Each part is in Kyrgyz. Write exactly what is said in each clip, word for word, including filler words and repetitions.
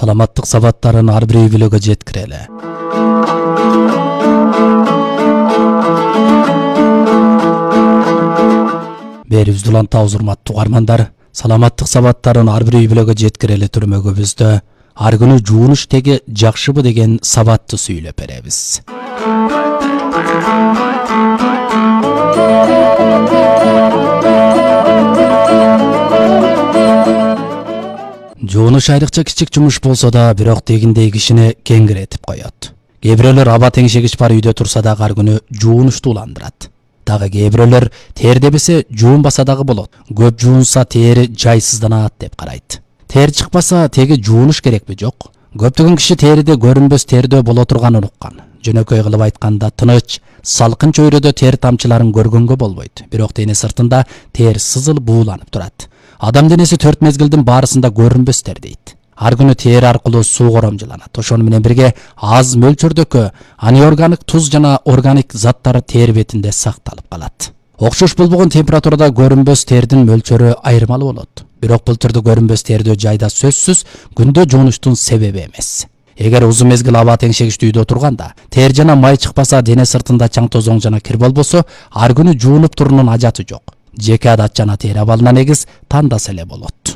Саламаттык сабаттарын ар бир үй бүлөгө жеткирели. Берибизди уланта урматтуу угармандар, саламаттык сабаттарын ар бир үй бүлөгө жеткирели түрмөгүбүздө ар күнү жуунуш теги жакшыбы деген сабатты сүйлөп беребиз. Жуунуш айрыкча кичик жумуш болсо да, бирок дегиндей кишини кеңиретип коет. Кээ бирөөлөр аба теңшегич бар үйдө турса да ар күнү жуунушту уландырат. Дагы кээ бирөөлөр тер дебесе жуунбаса дагы болот. Көп жуунса тери жайсызданат деп карайт. Тер чыкпаса теги жуунуш керекпи, жок? Көптөгөн киши териде көрүнбөс тердөө боло турганын уккан. Жөнөкөй кылып айтканда тыныч, салкын чөйрөдө тер тамчыларын көргөнгө болбойт. Бирок дене сыртында тер сызыл бууланып турат. Адам денеси төрт мезгилдин баарысында көрүнбөстөр дейт. Ар күнү тери аркылуу суу коромжуланат. Ошону менен бирге аз мөлчөрдөгү анеорганик туз жана органик заттар тери бетинде сакталып калат. Окшош болбогон температурада көрүнбөс тердин мөлчөрү айырмалуу болот. Бирок бул түрдө көрүнбөс тердөө жайда сөзсүз күндө жуунуштун себеби эмес. Эгер узун мезгил аба теңшегичти үйдө турганда, тер жана май чыкпаса, дене сыртында чаң тозоң жана кир болбосо, ар күнү жуунуп турунун ажаты жок. Жеке адат жана тери абалына негиз тандаса эле болот.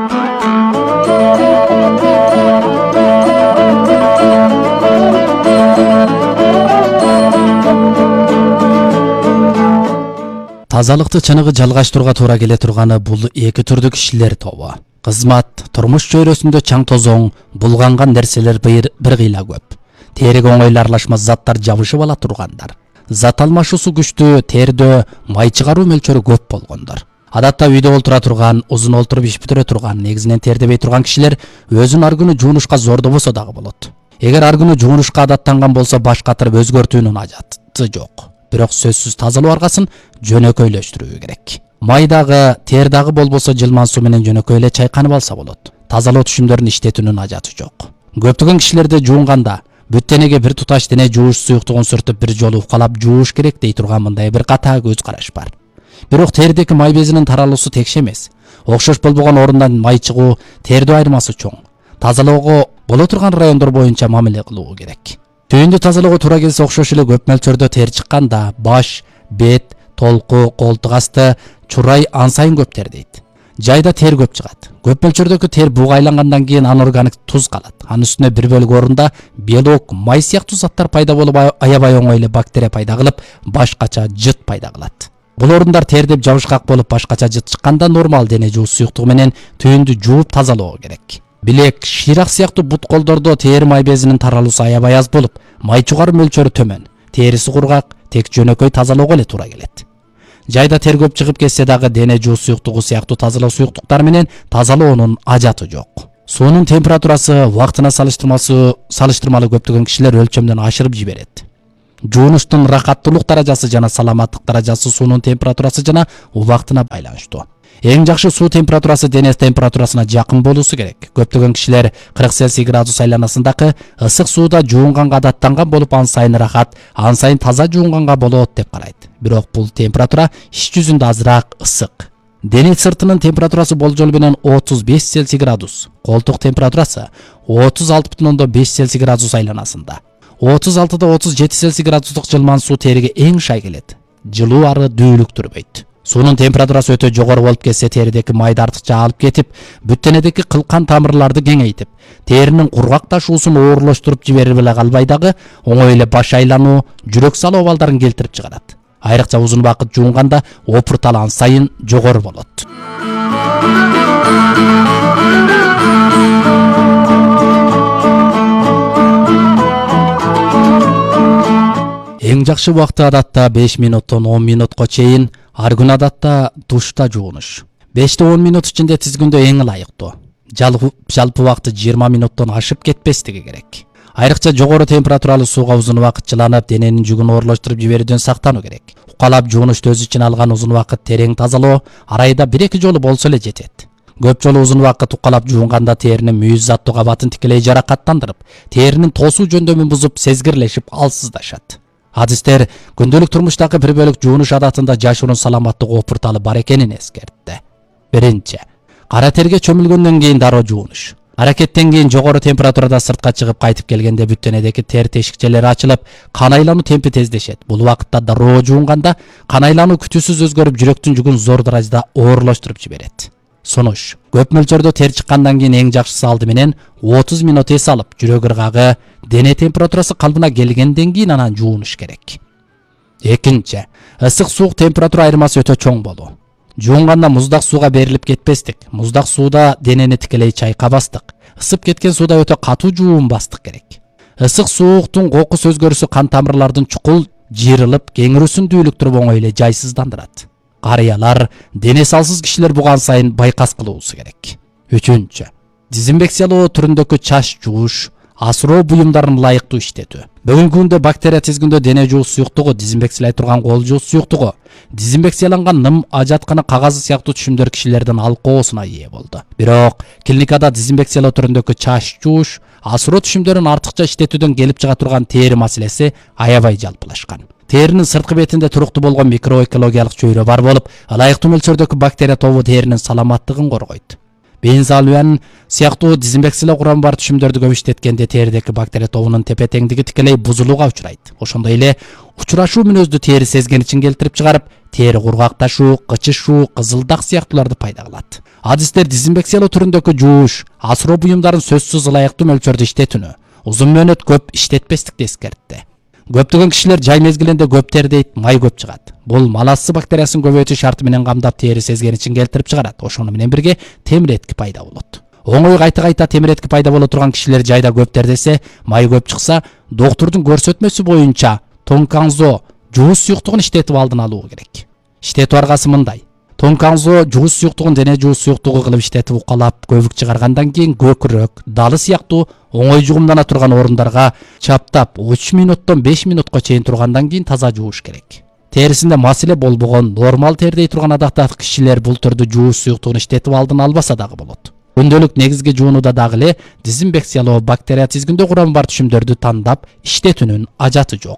Тазалыкты чыныгы жалгаштырууга туура келе турганы бул эки түрдүү кишилер тобу. Кызмат, турмуш чөйрөсүндө чаң тозоң, булганган нерселер бир кыйла көп. Териге оңойлуу аралашма заттар жабышып ала тургандар. Зат алмашуусу күчтүү, тердөө май чыгаруу мөлчөрү көп болгондор. Адатта үйдө олтура турган, узун олтуруп иш бүтүрө турган, негизинен тердебей турган кишилер өзүн ар күнү жуунушка зордобосо дагы болот. Эгер ар күнү жуунушка адаттанган болсо, баш катырып өзгөртүүнүн ажаты жок. Бирок сөзсүз тазалоо аргасын жөнөкөйлөштүрүү керек. Май дагы, тер дагы болбосо жылман суу менен жөнөкөй эле чайканып алса болот. Тазалоо түшүмдөрүн иштетүүнүн ажаты жок. Көптөгөн кишилерде жуунганда бүт денеге бир туташ дене жууш суюктугун сүртүп бир жолу укалап жууш керек дей турган мындай бир катаа көз караш бар. Бирок тердеки май безинин таралуусу текше эмес. Окшош болбогон орундан май чыгуу тердөө айырмасы чоң. Тазалоого боло турган райондор боюнча мамиле кылуу керек. Түйүндү тазалоого туура келсе, окшош эле көп мөлчөрдө тер чыкканда баш, бет, толку, колтук асты, чурай ан сайын көп тер дейт. Жайда тер көп чыгат. Көп мөлчөрдөгү тер буга айлангандан кийин анорганик туз калат. Анын үстүнө бир бөлүк орунда белок, май сыяктуу заттар пайда болуп аябай оңой эле бактерия пайда кылып, башкача жыт пайда кылат. Бул орундар тердеп жабышкак болуп башкача жыт чыкканда нормал дене жуус суюктугу менен түйүндү жууп тазалоо керек. Билек, шыйрак сыяктуу бут колдордо тери май безинин таралуусу аябай аз болуп, май чыгаруу мөлчөрү төмөн. Териси кургак, тек жөнөкөй тазалоого эле туура келет. Жайда тер көп чыгып кетсе дагы дене жуус суюктугу сыяктуу тазалоо суюктуктар менен тазалоонун ажаты жок. Суунун температурасы убактына салыштырмасы салыштырмалуу көптөгөн кишилер өлчөмдөн ашырып жиберет. Жуунуштун рахаттуулук даражасы жана саламаттык даражасы суунун температурасы жана убактына байланыштуу. Эң жакшы суу температурасы дене температурасына жакын болуусу керек. Көптөгөн кишилер кырк Цельсий градус айланасындагы ысык сууда жуунганга адаттанган болуп, ан сайын рахат, ан сайын таза жуунганга болот деп карайт. Бирок бул температура иш жүзүндө азыраак ысык. Дене сыртынын температурасы болжол менен отуз беш Цельсий градус, колтук температурасы отуз алты бүтүн ондон беш Цельсий градус айланасында. отуз алтыда отуз жети Цельсий градустук жылман суу териге эң шай келет. Жылуу ары дүүлүктүрбөйт. Суунун температурасы өтө жогору болуп кетсе, теридеки майды артыкча алып кетип, бүт денедеки кылкан тамырларды кеңейтип, теринин кургакташуусун оорлоштуруп жиберип эле калбай дагы оңой эле баш айлануу, жүрөк салуу абалдарын келтирип чыгарат. Айрыкча узун убакыт жуунганда опуртал ан сайын жогору болот. Эң жакшы убакыты адатта беш минуттан он минутка чейин, ар күн адатта душта жуунуш. бештен он минут ичинде тизгүндө эң ылайыктуу. Жалпы убакыты жыйырма минуттан ашып кетпестиги керек. Айрыкча жогору температуралуу сууга узун убакыт чыланып, дененин жүгүн оорлоштуруп жиберүүдөн сактануу керек. Укалап жуунушту өз ичине алган узун убакыт терең тазалоо ар айда бир эки жолу болсо эле жетет. Көп жолу узун убакыт укалап жуунганда теринин мүйүз заттуу кабатын тикелей жаракаттандырып, теринин тосуу жөндөмүн бузуп, сезгирлешип алсыздашат. Адистер күндөлүк турмуштагы бир бөлүк жуунуш адатында жашуунун саламаттык опурталы бар экенин эскертти. Биринчи, кара терге чөмүлгөндөн кийин дароо жуунуш. Аракеттен кийин жогору температурада сыртка чыгып кайтып келгенде бүт денедеги тер тешикчелери ачылып, кан айлануу темпи тездешет. Бул убакытта дароо жуунганда кан айлануу күтүүсүз өзгөрүп, жүрөктүн жүгүн зор даражада оорлоштуруп жиберет. Сунуш: көп мөлчөрдө тер чыккандан кийин эң жакшысы алды менен отуз минут эс алып, жүрөк ыргагы, дене температурасы калыбына келгенден кийин анан жуунуш керек. Экинчи, ысык суук температура айырмасы өтө чоң болуу. Жуунганда муздак сууга берилип кетпестик. Муздак сууда денени тикелей чайкабастык. Ысып кеткен сууда өтө катуу жуунбастык керек. Ысык сууктун кокус өзгөрүшү кан тамырлардын чукул жыйрылып, кеңирүүсүн дүүлүктүрүп оңой эле жайсыздандырат. Карыялар, дене салсыз кишилер буган сайын байкас кылуусу керек. Үчүнчү, дезинфекциялоо түрүндөгү чач жууш, асыроо буюмдарын ылайыктуу иштетүү. Бүгүнкү күндө бактерия тизгиндө дене жуус суюктугу, дезинфекциялай турган кол жуус суюктугу, дезинфекцияланган ным, ажаткана кагазы сыяктуу түшүмдөр кишилердин алкоосуна ээ болду. Бирок клиникада дезинфекциялоо түрүндөгү чач жууш, асыроо түшүмдөрүн артыкча иштетүүдөн келип чыга турган тери маселеси аябай жалпылашкан. Теринин сырткы бетинде туруктуу болгон микроэкологиялык чөйрө бар болуп, ылайыктуу мөлчөрдөгү бактерия тобу теринин саламаттыгын коргойт. Бензолиан сыяктуу дезинфекциялоо курамы бар түшүмдөрдү көп иштеткенде теридеги бактерия тобунун тепе-теңдиги тикелей бузулууга учурайт. Ошондой эле учурашуу мүнөздү тери сезгеничин келтирип чыгарып, тери кургакташуу, кычышуу, кызылдак сыяктууларды пайда кылат. Адистер дезинфекциялоо түрүндөгү жууш, асыроо буюмдарын сөзсүз ылайыктуу мөлчөрдө иштетүүнү, узун мөөнөт көп иштетпестикти эскертти. Көптөгөн кишилер жай мезгилинде көп тер дейт, май көп чыгат. Бул малассы бактериясын көбөйтүү шарты менен камдап тери сезгеничин келтирип чыгарат. Ошону менен бирге темиретки пайда болот. Оңой кайта-кайта темиретки пайда боло турган кишилер жайда көп тердесе, май көп чыкса, доктурдун көрсөтмөсү боюнча тонканзо жуус суюктугун иштетип алдын алуу керек. Иштетүү аргасы мындай: тонканзо жуус суюктугун дене жуус суюктугу кылып иштетип укалап, көбүк чыгаргандан кийин көкүрөк, далы сыяктуу оңой жугумдана турган орундарга чаптап үч минуттон беш минутка чейин тургандан кийин таза жууш керек. Терисинде маселе болбогон, нормал тердей турган адакта кишилер бул түрдүү жуус суюктугун иштетип алдын албаса дагы болот. Күндөлүк негизги жуунуда дагы эле дезинфекциялоо, бактерия тизгиндө курамы бар түшүмдөрдү тандап иштетүүнүн ажаты жок.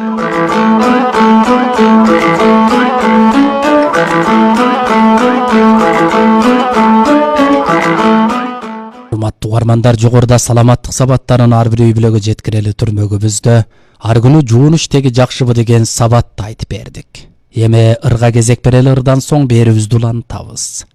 Урматтуу угармандар, жогоруда саламаттык сабаттарын ар бир үй бүлөгө жеткирели түрмөгүбүздө ар күнү жуунуш теги жакшыбы деген сабатты айтып бердик. Эми ырга кезек берели, ырдан соң берүүбүздү улантабыз.